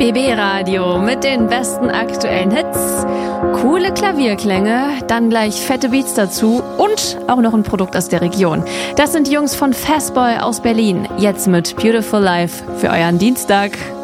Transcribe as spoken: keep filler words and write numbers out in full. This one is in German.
B B-Radio mit den besten aktuellen Hits, coole Klavierklänge, dann gleich fette Beats dazu und auch noch ein Produkt aus der Region. Das sind die Jungs von Fastboy aus Berlin, jetzt mit Beautiful Life für euren Dienstag.